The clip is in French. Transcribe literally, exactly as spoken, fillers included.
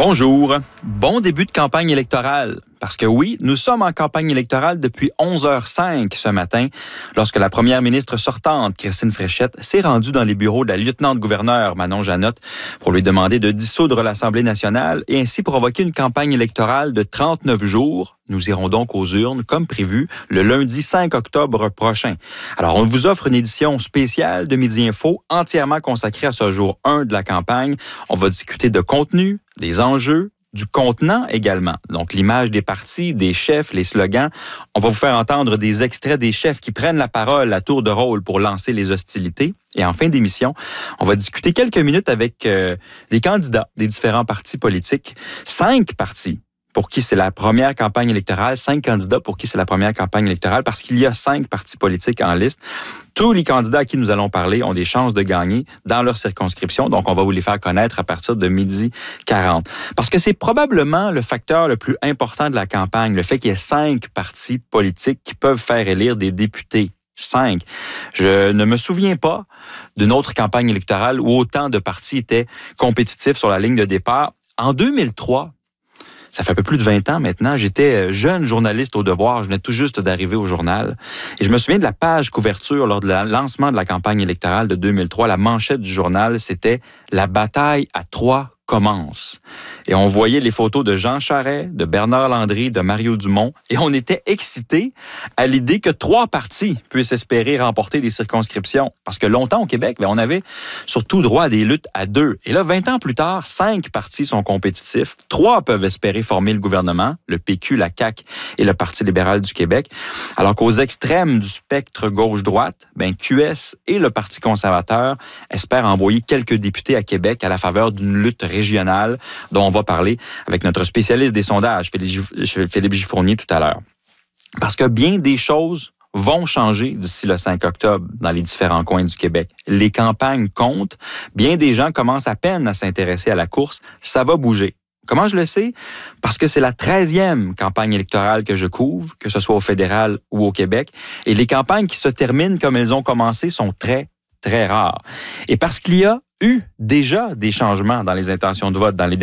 Bonjour. Bon début de campagne électorale. Parce que oui, nous sommes en campagne électorale depuis onze heures cinq ce matin, lorsque la première ministre sortante, Christine Fréchette, s'est rendue dans les bureaux de la lieutenant-gouverneure Manon Janotte pour lui demander de dissoudre l'Assemblée nationale et ainsi provoquer une campagne électorale de trente-neuf jours. Nous irons donc aux urnes, comme prévu, le lundi cinq octobre prochain. Alors, on vous offre une édition spéciale de Midi Info entièrement consacrée à ce jour un de la campagne. On va discuter de contenu, des enjeux, du contenant également. Donc, l'image des partis, des chefs, les slogans. On va vous faire entendre des extraits des chefs qui prennent la parole à tour de rôle pour lancer les hostilités. Et en fin d'émission, on va discuter quelques minutes avec euh, des candidats des différents partis politiques. Cinq partis pour qui c'est la première campagne électorale, cinq candidats pour qui c'est la première campagne électorale, parce qu'il y a cinq partis politiques en liste. Tous les candidats à qui nous allons parler ont des chances de gagner dans leur circonscription, donc on va vous les faire connaître à partir de midi quarante. Parce que c'est probablement le facteur le plus important de la campagne, le fait qu'il y ait cinq partis politiques qui peuvent faire élire des députés. Cinq. Je ne me souviens pas d'une autre campagne électorale où autant de partis étaient compétitifs sur la ligne de départ. En deux mille trois, ça fait un peu plus de vingt ans maintenant. J'étais jeune journaliste au Devoir. Je venais tout juste d'arriver au journal. Et je me souviens de la page couverture lors du lancement de la campagne électorale de deux mille trois. La manchette du journal, c'était « La bataille à trois commence ». Et on voyait les photos de Jean Charest, de Bernard Landry, de Mario Dumont. Et on était excités à l'idée que trois partis puissent espérer remporter des circonscriptions. Parce que longtemps au Québec, bien, on avait surtout droit à des luttes à deux. Et là, vingt ans plus tard, cinq partis sont compétitifs. Trois peuvent espérer former le gouvernement, le P Q, la C A Q et le Parti libéral du Québec. Alors qu'aux extrêmes du spectre gauche-droite, bien, Q S et le Parti conservateur espèrent envoyer quelques députés à Québec à la faveur d'une lutte régionale dont on va parler avec notre spécialiste des sondages, Philippe Giffournier, tout à l'heure. Parce que bien des choses vont changer d'ici le cinq octobre dans les différents coins du Québec. Les campagnes comptent. Bien des gens commencent à peine à s'intéresser à la course. Ça va bouger. Comment je le sais? Parce que c'est la treizième campagne électorale que je couvre, que ce soit au fédéral ou au Québec. Et les campagnes qui se terminent comme elles ont commencé sont très, très rares. Et parce qu'il y a eu déjà des changements dans les intentions de vote dans les